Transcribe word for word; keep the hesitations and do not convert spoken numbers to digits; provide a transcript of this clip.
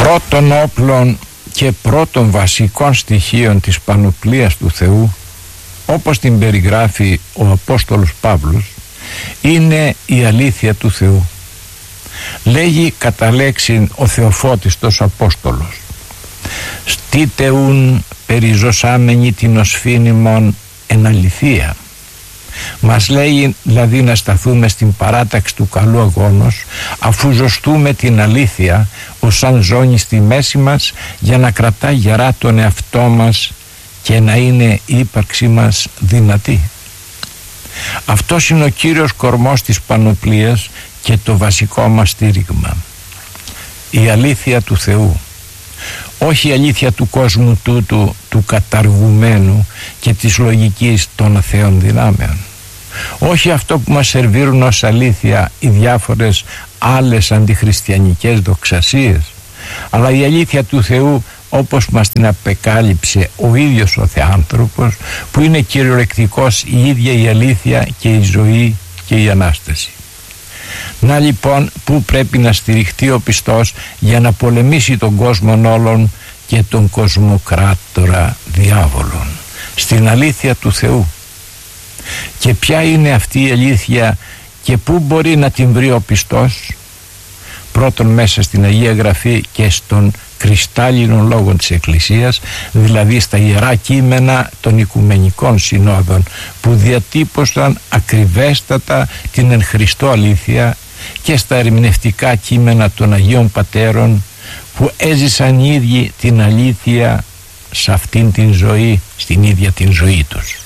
πρώτων όπλων και πρώτων βασικών στοιχείων της πανοπλίας του Θεού, όπως την περιγράφει ο Απόστολος Παύλος, είναι η αλήθεια του Θεού. Λέγει κατά λέξιν ο Θεοφώτιστος Απόστολος: «Στείτε ουν περιζωσάμενοι την οσφήνιμον εν αληθεία». Μας λέει δηλαδή να σταθούμε στην παράταξη του καλού αγώνος, αφού ζωστούμε την αλήθεια ως σαν ζώνη στη μέση μας, για να κρατά γερά τον εαυτό μας και να είναι η ύπαρξή μας δυνατή. Αυτός είναι ο κύριος κορμός της πανοπλίας και το βασικό μας στήριγμα. Η αλήθεια του Θεού, όχι η αλήθεια του κόσμου τούτου, του καταργουμένου και της λογικής των αθέων δυνάμεων. Όχι αυτό που μας σερβίρουν ως αλήθεια οι διάφορες άλλες αντιχριστιανικές δοξασίες, αλλά η αλήθεια του Θεού όπως μας την απεκάλυψε ο ίδιος ο Θεάνθρωπος, που είναι κυριολεκτικός η ίδια η αλήθεια και η ζωή και η Ανάσταση. Να λοιπόν που πρέπει να στηριχτεί ο πιστός για να πολεμήσει τον κόσμο όλων και τον κοσμοκράτορα διάβολων, στην αλήθεια του Θεού. Και ποια είναι αυτή η αλήθεια και πού μπορεί να την βρει ο πιστός? Πρώτον, μέσα στην Αγία Γραφή και στον κρυστάλλινων λόγων της Εκκλησίας, δηλαδή στα ιερά κείμενα των Οικουμενικών Συνόδων, που διατύπωσαν ακριβέστατα την εν Χριστώ αλήθεια, και στα ερμηνευτικά κείμενα των Αγίων Πατέρων, που έζησαν οι ίδιοι την αλήθεια σε αυτήν την ζωή, στην ίδια την ζωή τους.